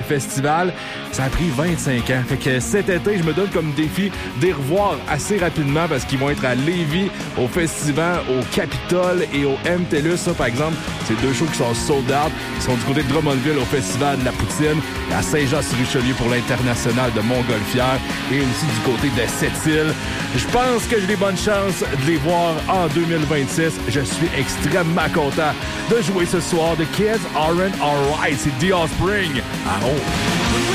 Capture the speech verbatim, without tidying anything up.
festival. Ça a pris vingt-cinq ans. Fait que cet été, je me donne comme défi de les revoir assez rapidement parce qu'ils vont être à Lévis, au Festival, au Capitole et au M T L U S. Ça, par exemple, c'est deux shows qui sont sold out. Ils sont du côté de Drummondville au Festival de la Poutine et à Saint-Jean-sur-Richelieu pour l'International de Montgolfière et aussi du côté de Sept-Îles. Je pense que j'ai des bonnes chances de les voir en deux mille vingt-six. Je suis extrêmement content de jouer ce soir. The Kids Aren't Alright. C'est The Offspring. À Ronde.